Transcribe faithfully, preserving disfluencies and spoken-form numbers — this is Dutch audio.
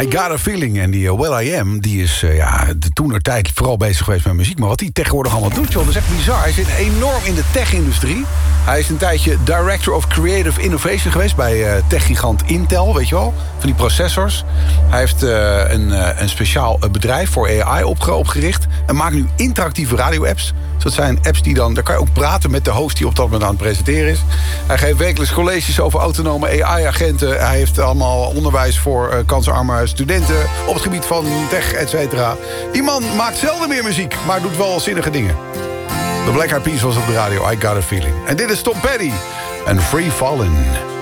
I Got a Feeling. En die uh, Will I Am, die is uh, ja, de toenertijd vooral bezig geweest met muziek. Maar wat hij tegenwoordig allemaal doet, joh, dat is echt bizar. Hij zit enorm in de tech-industrie. Hij is een tijdje Director of Creative Innovation geweest bij uh, techgigant Intel, weet je wel, van die processors. Hij heeft uh, een, uh, een speciaal uh, bedrijf voor A I opge- opgericht en maakt nu interactieve radio-apps. Dus dat zijn apps die dan, daar kan je ook praten met de host die op dat moment aan het presenteren is. Hij geeft wekelijks colleges over autonome A I-agenten. Hij heeft allemaal onderwijs voor uh, kansarme studenten op het gebied van tech, et cetera. Die man maakt zelden meer muziek, maar doet wel zinnige dingen. De Black Eyed Peas was op de radio, I Got a Feeling. En dit is Tom Petty en Free Fallin'.